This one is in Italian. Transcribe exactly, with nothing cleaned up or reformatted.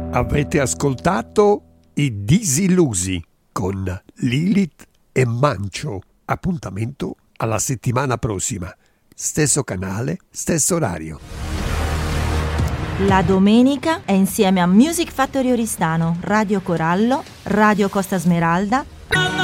Avete ascoltato I Disillusi con Lilith e Mancio. Appuntamento alla settimana prossima. Stesso canale, stesso orario. La domenica è insieme a Music Factory Oristano, Radio Corallo, Radio Costa Smeralda